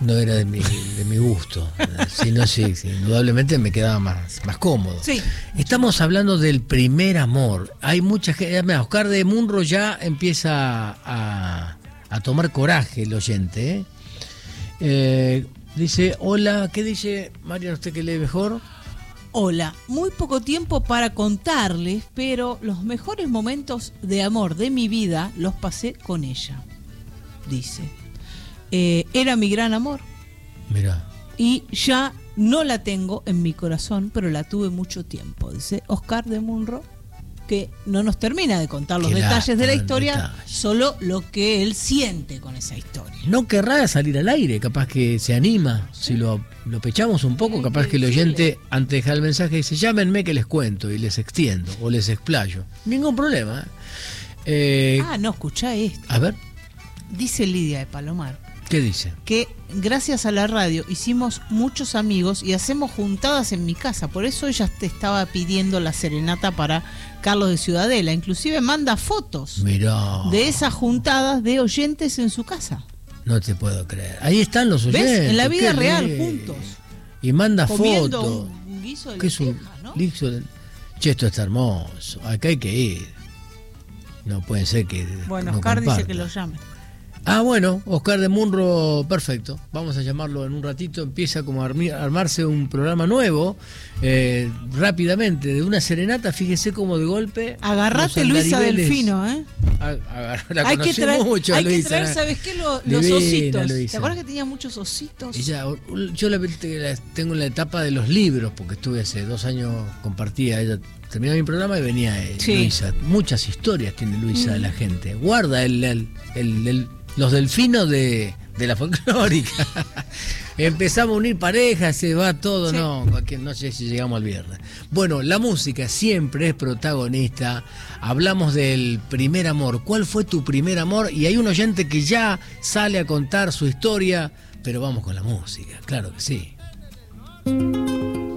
No era de mi gusto. Sino sí, indudablemente me quedaba más cómodo. Sí. Estamos hablando del primer amor. Hay mucha gente. Oscar de Munro ya empieza a tomar coraje el oyente. Dice, hola, ¿qué dice Mariana, usted que lee mejor? Hola, muy poco tiempo para contarles, pero los mejores momentos de amor de mi vida los pasé con ella. Dice, era mi gran amor. Mirá. Y ya no la tengo en mi corazón, pero la tuve mucho tiempo. Dice Oscar de Munro, que no nos termina de contar los detalles de la historia, solo lo que él siente con esa historia. No querrá salir al aire, capaz que se anima, si lo pechamos un poco, capaz que el oyente, antes de dejar el mensaje, dice, llámenme que les cuento y les extiendo o les explayo. Ningún problema. No, escuchá esto. A ver. Dice Lidia de Palomar. ¿Qué dice? Que gracias a la radio hicimos muchos amigos y hacemos juntadas en mi casa. Por eso ella te estaba pidiendo la serenata para Carlos de Ciudadela. Inclusive manda fotos. Mirá. De esas juntadas de oyentes en su casa. No te puedo creer. Ahí están los oyentes. ¿Ves? En la vida real, juntos. Y manda comiendo fotos. Un guiso de ¿Qué es un ¿no? guiso de... Che, esto está hermoso. Acá hay que ir. No puede ser que... Bueno, no Oscar comparta. dice que lo llame. Bueno, Oscar de Munro, perfecto. Vamos a llamarlo en un ratito. Empieza como a armarse un programa nuevo, rápidamente, de una serenata. Fíjese cómo de golpe. Agarrate Luisa Delfino, La conocí mucho, hay Luisa. que traer, ¿sabes qué? Los Divina, ositos. Luisa. ¿Te acuerdas que tenía muchos ositos? Yo la tengo en la etapa de los libros, porque estuve hace 2 años, compartía ella. Terminaba mi programa y venía Luisa. Muchas historias tiene Luisa de la gente. Guarda los delfinos de la folclórica. Empezamos a unir parejas, se va todo, sí. No sé si llegamos al viernes. Bueno, la música siempre es protagonista. Hablamos del primer amor. ¿Cuál fue tu primer amor? Y hay un oyente que ya sale a contar su historia, pero vamos con la música, claro que sí.